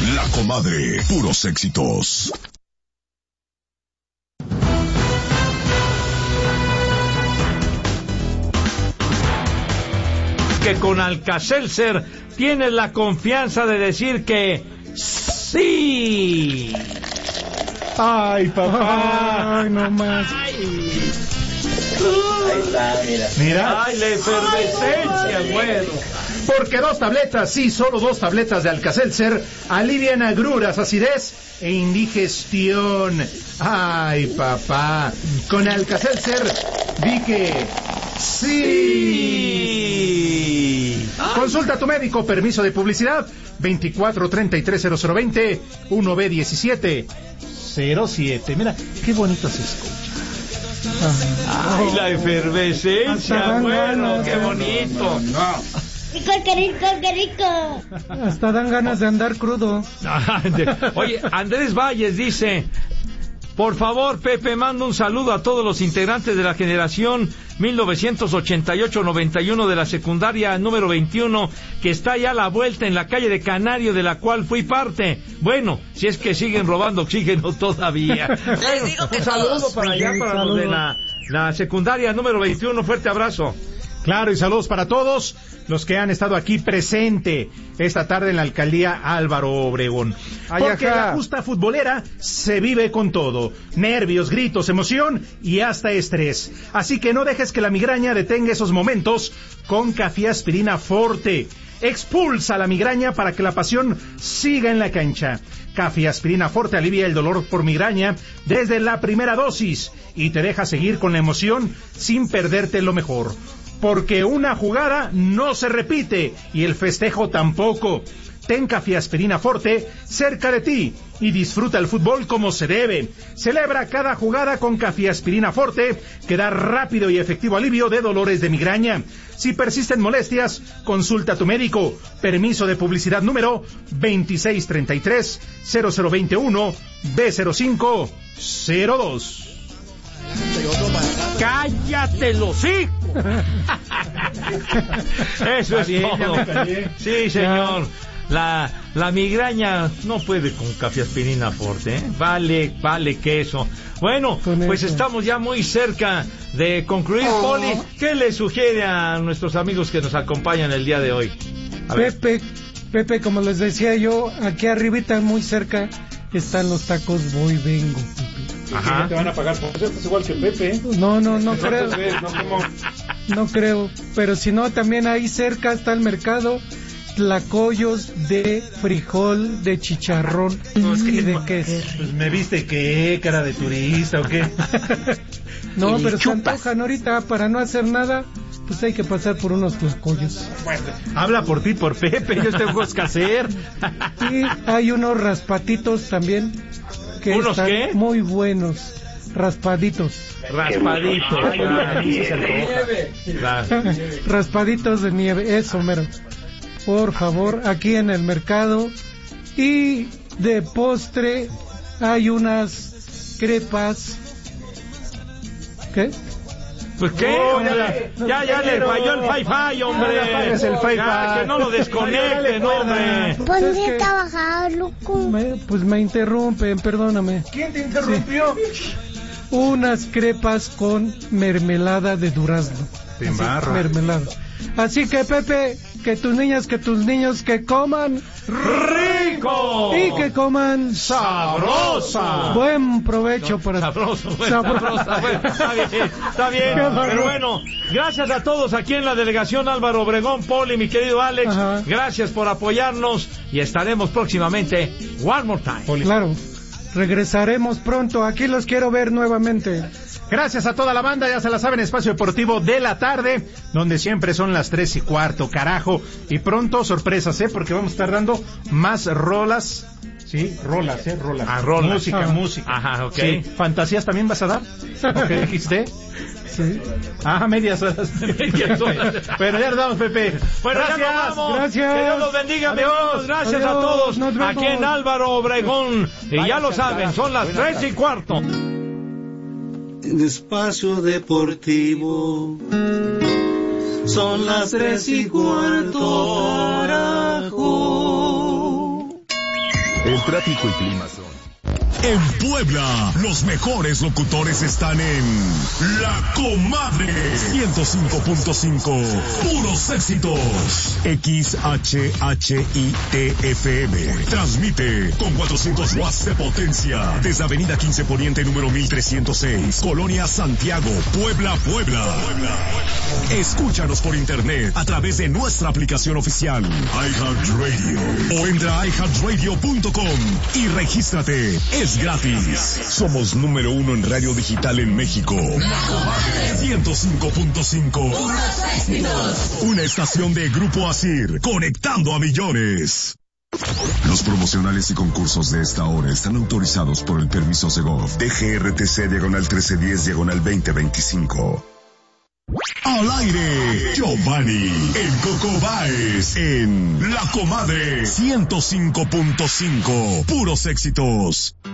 La Comadre, puros éxitos. Que con Alka-Seltzer tienes la confianza de decir que sí. Ay, papá. Ay, no más. Ay. Ahí está, mira. Ay, la efervescencia, güero. Porque 2 tabletas, sí, solo 2 tabletas de Alka-Seltzer alivian agruras, acidez e indigestión. Ay, papá. Con Alka-Seltzer di que sí. Consulta a tu médico. Permiso de publicidad 24330020 1B1707. Mira, qué bonito se escucha. Ay, la efervescencia, bueno, qué bonito. Rico, qué rico. Hasta dan ganas de andar crudo. Oye, Andrés Valles dice: por favor, Pepe, manda un saludo a todos los integrantes de la generación 1988-91 de la secundaria número 21, que está ya a la vuelta en la calle de Canario, de la cual fui parte. Bueno, si es que siguen robando oxígeno todavía. Bueno, un saludo para allá, para los de la secundaria número 21. Fuerte abrazo. Claro, y saludos para todos los que han estado aquí presente esta tarde en la alcaldía Álvaro Obregón. Porque la justa futbolera se vive con todo: nervios, gritos, emoción y hasta estrés. Así que no dejes que la migraña detenga esos momentos con Café Aspirina Forte. Expulsa la migraña para que la pasión siga en la cancha. Café Aspirina Forte alivia el dolor por migraña desde la primera dosis y te deja seguir con la emoción sin perderte lo mejor. Porque una jugada no se repite y el festejo tampoco. Ten Café Aspirina Forte cerca de ti y disfruta el fútbol como se debe. Celebra cada jugada con Café Aspirina Forte, que da rápido y efectivo alivio de dolores de migraña. Si persisten molestias, consulta a tu médico. Permiso de publicidad número 2633-0021 B0502. ¡Cállate el hocico! Eso es todo. Sí, señor. La migraña no puede con Café Aspirina Forte, ¿eh? Vale queso. Bueno, pues estamos ya muy cerca de concluir. Poli, ¿qué le sugiere a nuestros amigos que nos acompañan el día de hoy? Pepe, como les decía yo, aquí arribita muy cerca están los tacos Voy Vengo. Ajá. Te van a pagar por eso, es igual que Pepe. No creo. No creo, pero si no, también ahí cerca está el mercado Tlacoyos de frijol, de chicharrón y de queso. Pues me viste que cara de turista o qué. No, pero se antojan ahorita para no hacer nada. Pues hay que pasar por unos tlacoyos. Bueno, habla por ti, por Pepe, yo tengo cosas que hacer. Y hay unos raspatitos también que ¿unos están qué? muy buenos. Raspaditos. Raspaditos de nieve, eso mero. Por favor, aquí en el mercado. Y de postre hay unas crepas. ¿Qué? Pues qué, ya le falló el Wi-Fi, hombre. Ya, que no lo desconecten, hombre. Ponte a trabajar, loco. Pues me interrumpen, perdóname. ¿Quién te interrumpió? Unas crepas con mermelada de durazno. Te embarra. Mermelada. Así que, Pepe, que tus niñas, que tus niños que coman rico y que coman sabrosa. Buen provecho para sabroso. Bueno, está bien. Pero bueno, gracias a todos aquí en la delegación Álvaro Obregón. Poli, mi querido Alex, ajá, gracias por apoyarnos y estaremos próximamente one more time. Poli. Claro, regresaremos pronto, aquí los quiero ver nuevamente. Gracias a toda la banda, ya se la saben, Espacio Deportivo de la tarde, donde siempre son las 3:15, carajo. Y pronto, sorpresas, porque vamos a estar dando más rolas. Sí, rolas. Ah, rolas. Música. Ajá, ok. Sí. ¿Fantasías también vas a dar? ¿O qué dijiste? Sí. Medias horas. Pero ya nos vamos, Pepe. Bueno, gracias. Gracias. Que Dios los bendiga, amigos. Gracias. Adiós. A todos aquí en Álvaro Obregón. Y ya lo saben, son las 3:15. En Espacio Deportivo son las 3:15, carajo. El tráfico y clima son... En Puebla, los mejores locutores están en La Comadre 105.5, puros éxitos. XHHITFM transmite con 400 watts de potencia desde Avenida 15 Poniente número 1306, Colonia Santiago, Puebla. Escúchanos por internet a través de nuestra aplicación oficial iHeartRadio o entra a iHeartRadio.com y regístrate. Es gratis. Somos número 1 en radio digital en México. 105.5. Una estación de Grupo Asir, conectando a millones. Los promocionales y concursos de esta hora están autorizados por el permiso Segov. DGRTC/1310/2025. Al aire, Giovanni, el Coco Báez, en La Comadre 105.5, puros éxitos.